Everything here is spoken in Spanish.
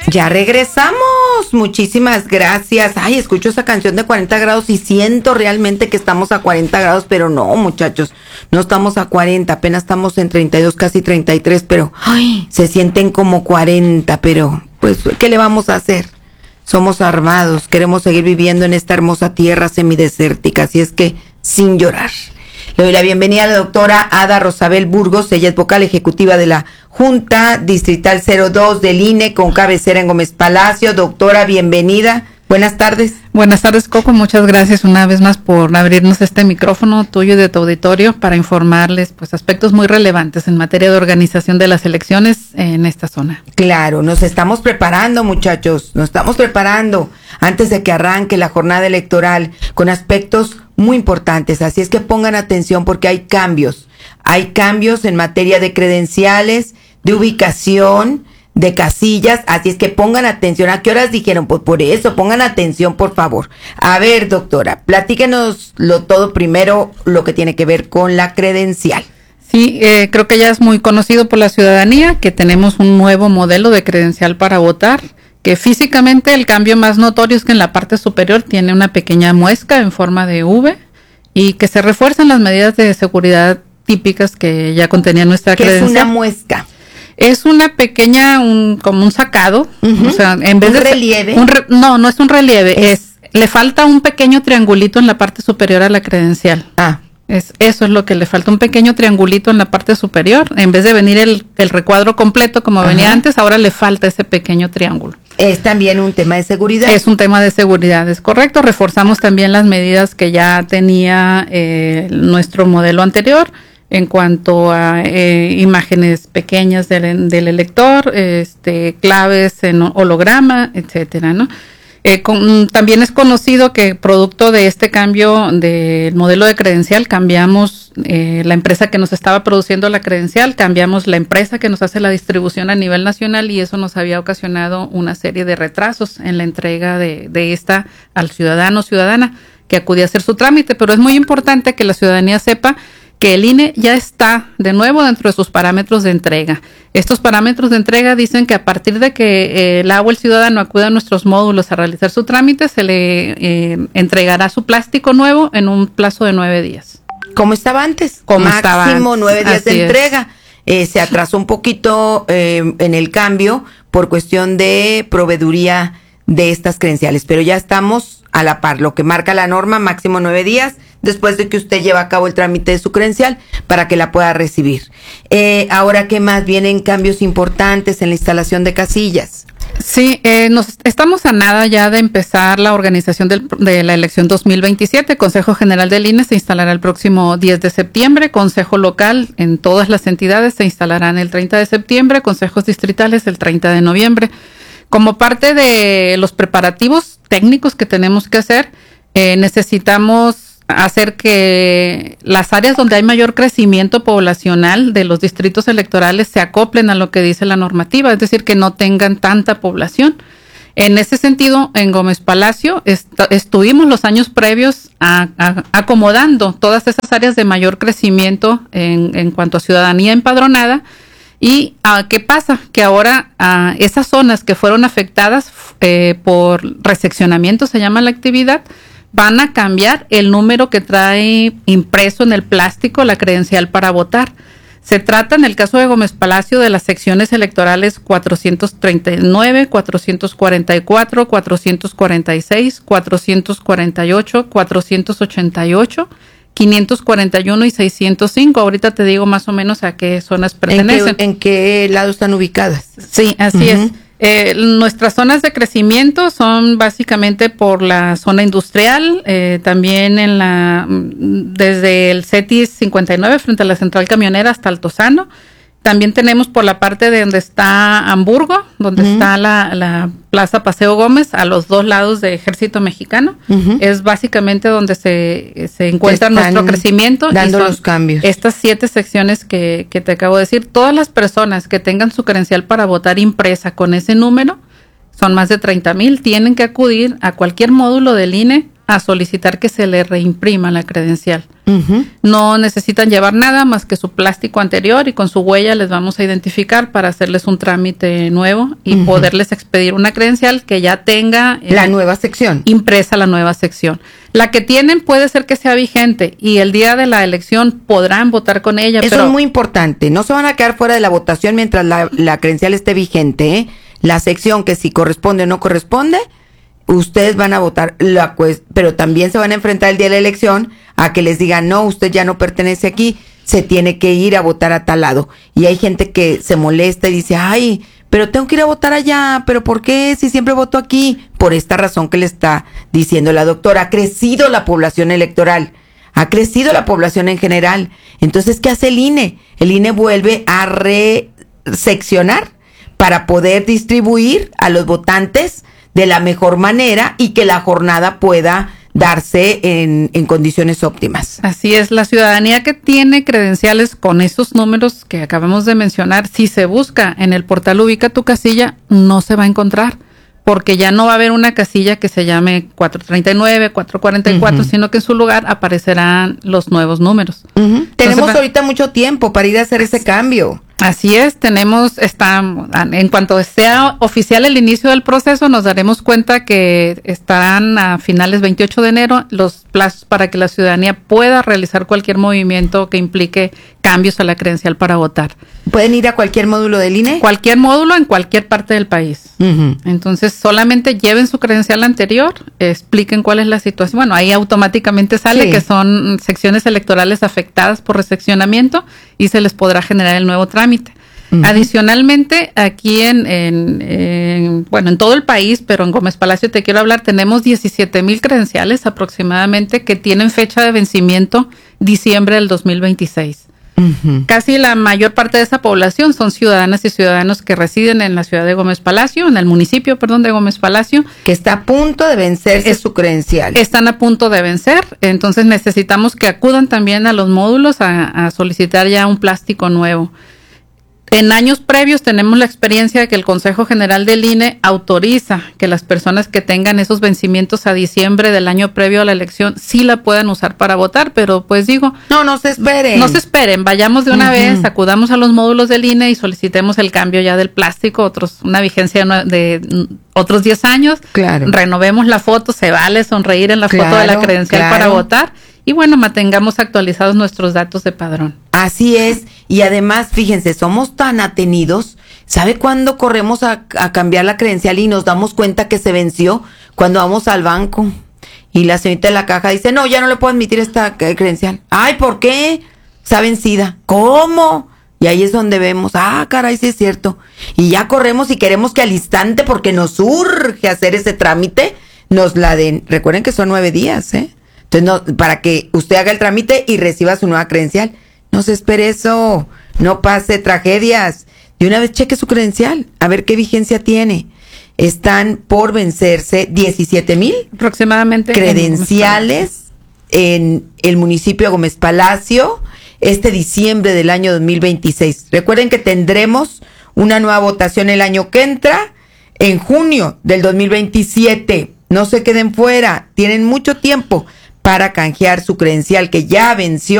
Ya regresamos, muchísimas gracias. Ay, escucho esa canción de 40 grados y siento realmente que estamos a 40 grados, pero no, muchachos, no estamos a 40, apenas estamos en 32, casi 33, pero ay, se sienten como 40, pero pues, ¿qué le vamos a hacer? Somos armados, queremos seguir viviendo en esta hermosa tierra semidesértica, así es que sin llorar. Le doy la bienvenida a la doctora Ada Rosabel Burgos, ella es vocal ejecutiva de la Junta Distrital 02 del INE con cabecera en Gómez Palacio. Doctora, bienvenida. Buenas tardes. Buenas tardes, Coco. Muchas gracias una vez más por abrirnos este micrófono tuyo y de tu auditorio para informarles pues aspectos muy relevantes en materia de organización de las elecciones en esta zona. Claro, nos estamos preparando, muchachos, nos estamos preparando antes de que arranque la jornada electoral con aspectos muy importantes, así es que pongan atención porque hay cambios en materia de credenciales, de ubicación, de casillas, así es que pongan atención. ¿A qué horas dijeron? Pues por eso, pongan atención, por favor. A ver, doctora, platíquenos todo primero, lo que tiene que ver con la credencial. Sí, creo que ya es muy conocido por la ciudadanía que tenemos un nuevo modelo de credencial para votar, que físicamente el cambio más notorio es que en la parte superior tiene una pequeña muesca en forma de V y que se refuerzan las medidas de seguridad típicas que ya contenía nuestra credencial. ¿Qué es una muesca? Es una pequeña, como un sacado, o sea, en vez ¿Un de relieve? No es un relieve, le falta un pequeño triangulito en la parte superior a la credencial. Eso es lo que le falta, un pequeño triangulito en la parte superior, en vez de venir el recuadro completo como venía antes, ahora le falta ese pequeño triángulo. ¿Es también un tema de seguridad? Es un tema de seguridad, es correcto. Reforzamos también las medidas que ya tenía nuestro modelo anterior, en cuanto a imágenes pequeñas del elector, claves en holograma, etcétera, ¿no? También es conocido que producto de este cambio del modelo de credencial cambiamos la empresa que nos estaba produciendo la credencial, cambiamos la empresa que nos hace la distribución a nivel nacional y eso nos había ocasionado una serie de retrasos en la entrega de esta al ciudadano o ciudadana que acudía a hacer su trámite, pero es muy importante que la ciudadanía sepa que el INE ya está de nuevo dentro de sus parámetros de entrega. Estos parámetros de entrega dicen que a partir de que el agua, el ciudadano acuda a nuestros módulos a realizar su trámite, se le entregará su plástico nuevo en un plazo de 9 días. ¿Cómo estaba antes? Máximo 9 días de entrega. Se atrasó un poquito en el cambio por cuestión de proveeduría de estas credenciales, pero ya estamos a la par, lo que marca la norma, máximo 9 días después de que usted lleve a cabo el trámite de su credencial para que la pueda recibir. Ahora, ¿qué más? Vienen cambios importantes en la instalación de casillas. Sí, estamos a nada ya de empezar la organización de la elección 2027. Consejo General del INE se instalará el próximo 10 de septiembre. Consejo local en todas las entidades se instalarán el 30 de septiembre. Consejos distritales el 30 de noviembre. Como parte de los preparativos técnicos que tenemos que hacer, necesitamos hacer que las áreas donde hay mayor crecimiento poblacional de los distritos electorales se acoplen a lo que dice la normativa, es decir, que no tengan tanta población. En ese sentido, en Gómez Palacio estuvimos los años previos acomodando todas esas áreas de mayor crecimiento en cuanto a ciudadanía empadronada. ¿Y qué pasa? Que ahora esas zonas que fueron afectadas por reseccionamiento, se llama la actividad, van a cambiar el número que trae impreso en el plástico la credencial para votar. Se trata, en el caso de Gómez Palacio, de las secciones electorales 439, 444, 446, 448, 488, 541 y 605. Ahorita te digo más o menos a qué zonas pertenecen. ¿En qué lado están ubicadas? Sí, así es. Nuestras zonas de crecimiento son básicamente por la zona industrial, también desde el CETIS 59 frente a la central camionera hasta Altozano. También tenemos por la parte de donde está Hamburgo, donde está la Plaza Paseo Gómez, a los dos lados de Ejército Mexicano. Es básicamente donde se encuentra nuestro crecimiento. Dando los cambios. Estas 7 secciones que te acabo de decir, todas las personas que tengan su credencial para votar impresa con ese número, son más de 30,000, tienen que acudir a cualquier módulo del INE a solicitar que se le reimprima la credencial. No necesitan llevar nada más que su plástico anterior y con su huella les vamos a identificar para hacerles un trámite nuevo y poderles expedir una credencial que ya tenga la nueva sección. Impresa la nueva sección. La que tienen puede ser que sea vigente y el día de la elección podrán votar con ella. Eso es muy importante. No se van a quedar fuera de la votación mientras la credencial esté vigente, ¿eh? La sección que si corresponde o no corresponde, ustedes van a votar, pero también se van a enfrentar el día de la elección a que les digan, no, usted ya no pertenece aquí, se tiene que ir a votar a tal lado. Y hay gente que se molesta y dice, ay, pero tengo que ir a votar allá, pero ¿por qué si siempre voto aquí? Por esta razón que le está diciendo la doctora, ha crecido la población electoral, ha crecido la población en general. Entonces, ¿qué hace el INE? El INE vuelve a reseccionar para poder distribuir a los votantes de la mejor manera y que la jornada pueda darse en condiciones óptimas. Así es, la ciudadanía que tiene credenciales con esos números que acabamos de mencionar, si se busca en el portal Ubica tu casilla, no se va a encontrar, porque ya no va a haber una casilla que se llame 439, 444, sino que en su lugar aparecerán los nuevos números. Tenemos ahorita mucho tiempo para ir a hacer ese cambio. Así es, en cuanto sea oficial el inicio del proceso, nos daremos cuenta que estarán a finales 28 de enero los plazos para que la ciudadanía pueda realizar cualquier movimiento que implique cambios a la credencial para votar. ¿Pueden ir a cualquier módulo del INE? Cualquier módulo en cualquier parte del país. Entonces, solamente lleven su credencial anterior, expliquen cuál es la situación. Bueno, ahí automáticamente sale que son secciones electorales afectadas por reseccionamiento y se les podrá generar el nuevo trámite. Adicionalmente, aquí en todo el país, pero en Gómez Palacio te quiero hablar, tenemos 17,000 credenciales aproximadamente que tienen fecha de vencimiento diciembre del 2026. Casi la mayor parte de esa población son ciudadanas y ciudadanos que residen en la ciudad de Gómez Palacio, en el municipio, de Gómez Palacio. Que está a punto de vencerse su credencial. Están a punto de vencer, entonces necesitamos que acudan también a los módulos a solicitar ya un plástico nuevo. En años previos tenemos la experiencia de que el Consejo General del INE autoriza que las personas que tengan esos vencimientos a diciembre del año previo a la elección sí la puedan usar para votar, pero pues digo... No se esperen. No se esperen, vayamos de una vez, acudamos a los módulos del INE y solicitemos el cambio ya del plástico, una vigencia de otros 10 años. Claro. Renovemos la foto, se vale sonreír en la foto de la credencial para votar. Y bueno, mantengamos actualizados nuestros datos de padrón. Así es. Y además, fíjense, somos tan atenidos. ¿Sabe cuándo corremos a cambiar la credencial y nos damos cuenta que se venció? Cuando vamos al banco y la señorita de la caja dice, no, ya no le puedo admitir esta credencial. Ay, ¿por qué? Está vencida. ¿Cómo? Y ahí es donde vemos, caray, sí es cierto. Y ya corremos y queremos que al instante, porque nos urge hacer ese trámite, nos la den. Recuerden que son 9 días, ¿eh? Entonces, para que usted haga el trámite y reciba su nueva credencial. No se espere eso, no pase tragedias. De una vez cheque su credencial, a ver qué vigencia tiene. Están por vencerse 17,000 aproximadamente credenciales en el municipio de Gómez Palacio este diciembre del año 2026. Recuerden que tendremos una nueva votación el año que entra, en junio del 2027. No se queden fuera, tienen mucho tiempo para canjear su credencial que ya venció